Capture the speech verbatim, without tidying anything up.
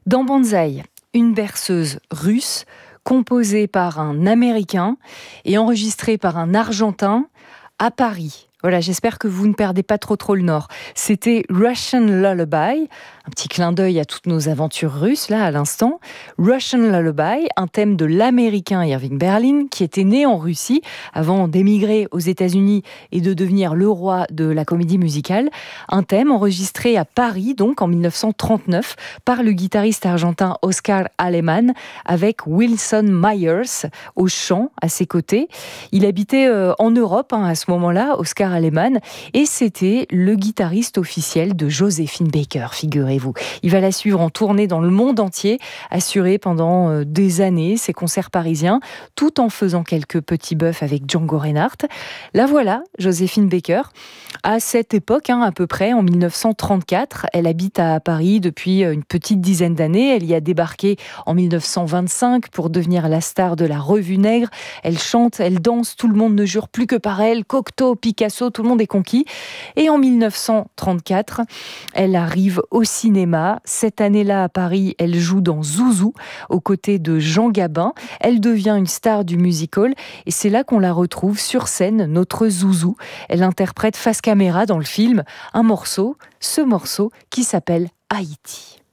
Dans Banzai, une berceuse russe composée par un Américain et enregistrée par un Argentin à Paris. Voilà, j'espère que vous ne perdez pas trop trop le nord. C'était Russian Lullaby, un petit clin d'œil à toutes nos aventures russes, là, à l'instant. Russian Lullaby, un thème de l'américain Irving Berlin, qui était né en Russie avant d'émigrer aux États-Unis et de devenir le roi de la comédie musicale. Un thème enregistré à Paris, donc, en dix-neuf cent trente-neuf, par le guitariste argentin Oscar Aleman, avec Wilson Myers au chant à ses côtés. Il habitait euh, en Europe hein, à ce moment-là, Oscar Aleman, et c'était le guitariste officiel de Joséphine Baker, figurez-vous. Il va la suivre en tournée dans le monde entier, assurer pendant euh, des années ses concerts parisiens, tout en faisant quelques petits bœufs avec Django Reinhardt. La voilà, Joséphine Baker. À cette époque, hein, à peu près, en dix-neuf cent trente-quatre, elle habite à Paris depuis une petite dizaine d'années. Elle y a débarqué en dix-neuf cent vingt-cinq pour devenir la star de la Revue Nègre. Elle chante, elle danse, tout le monde ne jure plus que par elle. Cocteau, Picasso, tout le monde est conquis. Et en dix-neuf cent trente-quatre, elle arrive au cinéma. Cette année-là, à Paris, elle joue dans Zouzou, aux côtés de Jean Gabin. Elle devient une star du musical et c'est là qu'on la retrouve sur scène, notre Zouzou. Elle interprète face caméra dans le film un morceau, ce morceau qui s'appelle Haïti.